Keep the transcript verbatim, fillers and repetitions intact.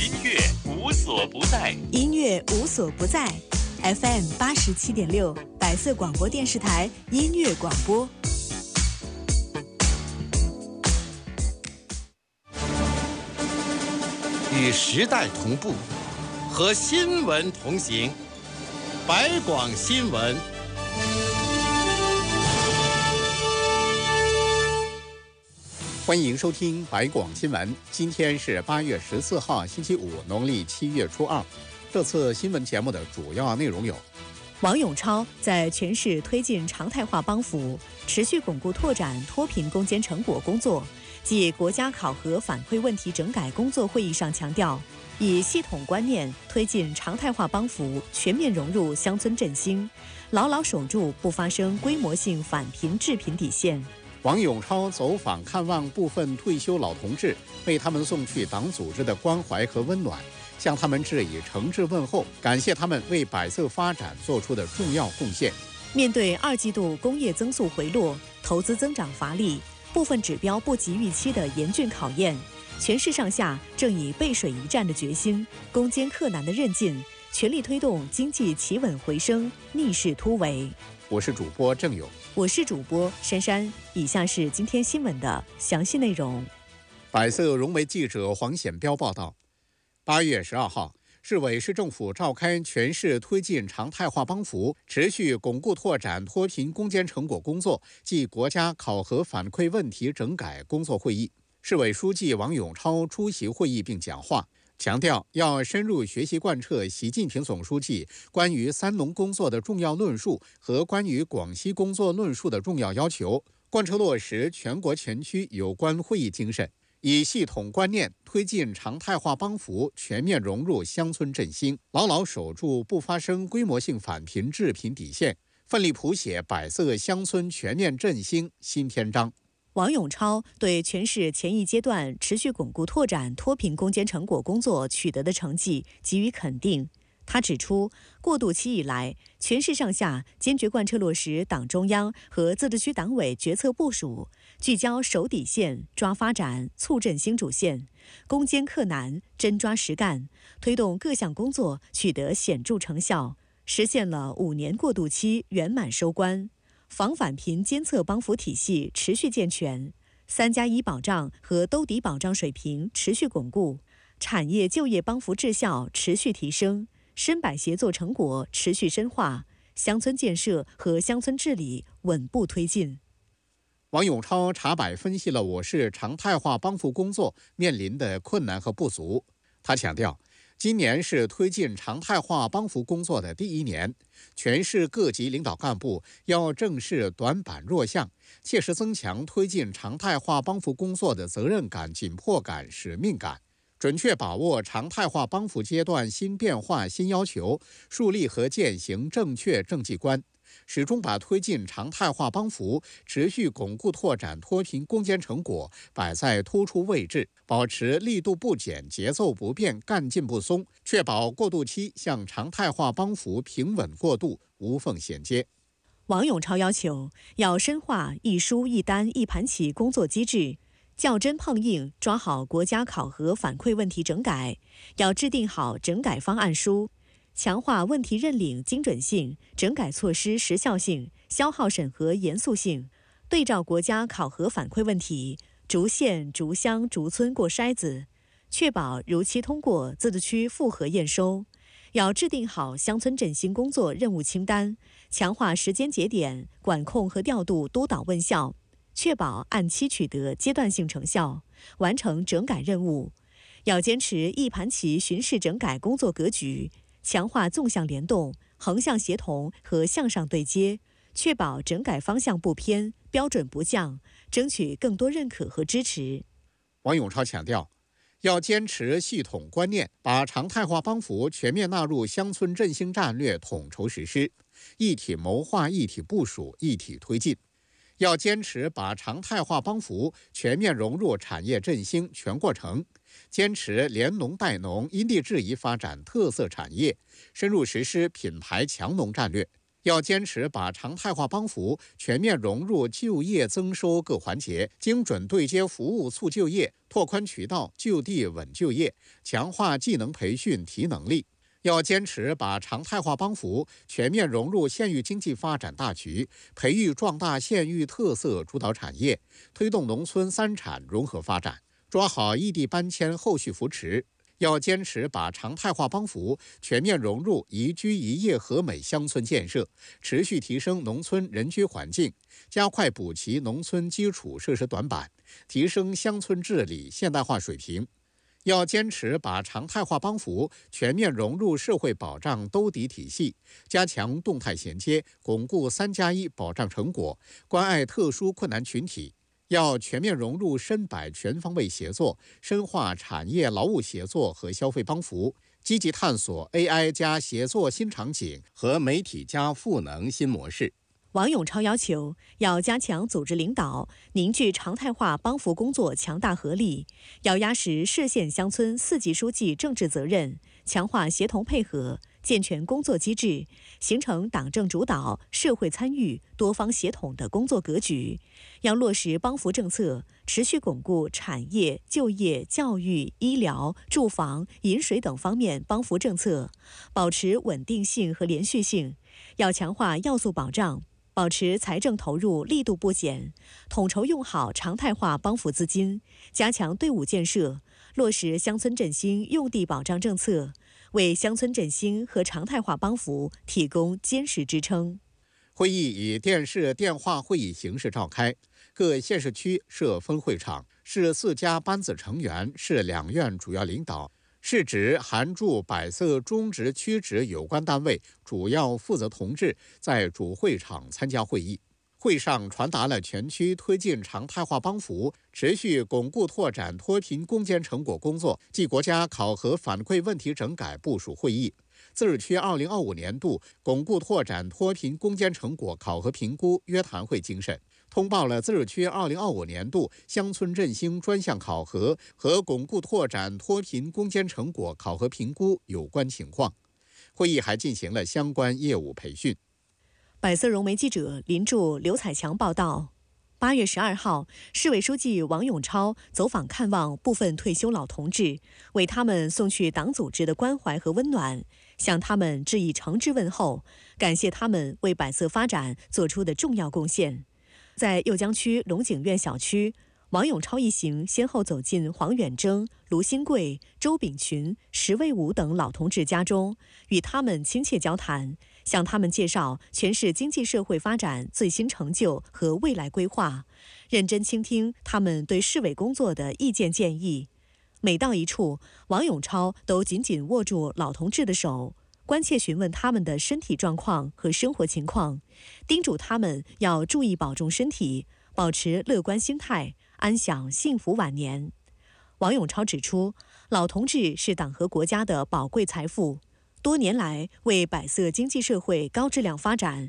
音乐无所不在， 音乐无所不在。F M 八十七点六，百色广播电视台音乐广播。 与时代同步，和新闻同行。百广新闻。欢迎收听百广新闻。今天是八月十四号，星期五，农历七月初二。这次新闻节目的主要内容有： 王永超在全市推进常态化帮扶，持续巩固拓展脱贫攻坚成果工作。继国家考核反馈问题整改工作会议上强调，以系统观念推进常态化帮扶全面融入乡村振兴，牢牢守住不发生规模性返贫致贫底线。 王永超走访看望部分退休老同志，为他们送去党组织的关怀和温暖，向他们致以诚挚问候，感谢他们为百色发展做出的重要贡献。 面对二季度工业增速回落、投资增长乏力、部分指标不及预期的严峻考验，全市上下正以背水一战的决心、攻坚克难的韧劲，全力推动经济企稳回升，逆势突围。 我是主播郑勇， 我是主播珊珊。以下是今天新闻的详细内容。 百色融媒记者黄显彪报道，八月十二号，市委市政府召开全市推进常态化帮扶、持续巩固拓展脱贫攻坚成果工作暨国家考核反馈问题整改工作会议。市委书记王永超出席会议并讲话，强调要深入学习贯彻习近平总书记关于三农工作的重要论述和关于广西工作论述的重要要求，贯彻落实全国全区有关会议精神，以系统观念推进常态化帮扶全面融入乡村振兴，牢牢守住不发生规模性返贫致贫底线，奋力谱写百色乡村全面振兴新篇章。 王永超对全市前一阶段持续巩固拓展脱贫攻坚成果工作取得的成绩给予肯定。他指出，过渡期以来，全市上下坚决贯彻落实党中央和自治区党委决策部署，聚焦守底线、抓发展、促振兴主线，攻坚克难、真抓实干，推动各项工作取得显著成效，实现了五年过渡期圆满收官。防返贫监测帮扶体系持续健全，三加一保障和兜底保障水平持续巩固，产业就业帮扶质效持续提升，深百协作成果持续深化，乡村建设和乡村治理稳步推进。 王永超查摆分析了我市常态化帮扶工作面临的困难和不足。他强调，今年是推进常态化帮扶工作的第一年，全市各级领导干部要正视短板弱项，切实增强推进常态化帮扶工作的责任感、紧迫感、使命感，准确把握常态化帮扶阶段新变化、新要求，树立和践行正确政绩观，始终把推进常态化帮扶、持续巩固拓展脱贫攻坚成果摆在突出位置，保持力度不减、节奏不变、干劲不松，确保过渡期向常态化帮扶平稳过渡，无缝衔接。 王永超要求要深化一书一单一盘棋工作机制，较真碰硬抓好国家考核反馈问题整改，要制定好整改方案书，强化问题认领精准性、整改措施时效性、消耗审核严肃性，对照国家考核反馈问题，逐县、逐乡、逐村过筛子，确保如期通过自治区复核验收。要制定好乡村振兴工作任务清单，强化时间节点管控和调度督导问效，确保按期取得阶段性成效，完成整改任务。要坚持一盘棋巡视整改工作格局，强化纵向联动、横向协同和向上对接，确保整改方向不偏、标准不降，争取更多认可和支持。 王永超强调，要坚持系统观念，把常态化帮扶全面纳入乡村振兴战略统筹实施，一体谋划、一体部署、一体推进。要坚持把常态化帮扶全面融入产业振兴全过程，坚持联农带农、因地制宜发展特色产业，深入实施品牌强农战略。 要坚持把常态化帮扶全面融入就业增收各环节，精准对接服务促就业，拓宽渠道就地稳就业，强化技能培训提能力。要坚持把常态化帮扶全面融入县域经济发展大局，培育壮大县域特色主导产业，推动农村三产融合发展，抓好异地搬迁后续扶持。要坚持把常态化帮扶全面融入宜居宜业和美乡村建设，持续提升农村人居环境，加快补齐农村基础设施短板，提升乡村治理现代化水平。要坚持把常态化帮扶全面融入社会保障兜底体系，加强动态衔接，巩固三加一保障成果，关爱特殊困难群体。要全面融入深百全方位协作，深化产业劳务协作和消费帮扶，积极探索 A I 加协作新场景和媒体加赋能新模式。 王永超要求要加强组织领导，凝聚常态化帮扶工作强大合力，要压实市县乡村四级书记政治责任，强化协同配合，健全工作机制，形成党政主导、社会参与、多方协同的工作格局。要落实帮扶政策，持续巩固产业、就业、教育、医疗、住房、饮水等方面帮扶政策，保持稳定性和连续性。要强化要素保障，保持财政投入力度不减，统筹用好常态化帮扶资金，加强队伍建设，落实乡村振兴用地保障政策，为乡村振兴和常态化帮扶提供坚实支撑。 会议以电视电话会议形式召开，各县市区设分会场，市四家班子成员，市两院主要领导，市直含驻百色中直区直有关单位主要负责同志在主会场参加会议。会上传达了全区推进常态化帮扶、持续巩固拓展脱贫攻坚成果工作暨国家考核反馈问题整改部署会议，自治区二零二五年度巩固拓展脱贫攻坚成果考核评估约谈会精神，通报了自治区二零二五年度乡村振兴专项考核和巩固拓展脱贫攻坚成果考核评估有关情况。会议还进行了相关业务培训。 百色融媒记者林柱、刘彩强报道。八月十二号，市委书记王永超走访看望部分退休老同志，为他们送去党组织的关怀和温暖，向他们致以诚挚问候，感谢他们为百色发展做出的重要贡献。在酉江区龙井苑小区，王永超一行先后走进黄远征、卢新贵、周炳群、石卫武等老同志家中，与他们亲切交谈，向他们介绍全市经济社会发展最新成就和未来规划，认真倾听他们对市委工作的意见建议。每到一处，王永超都紧紧握住老同志的手，关切询问他们的身体状况和生活情况，叮嘱他们要注意保重身体，保持乐观心态，安享幸福晚年。王永超指出，老同志是党和国家的宝贵财富，多年来为百色经济社会高质量发展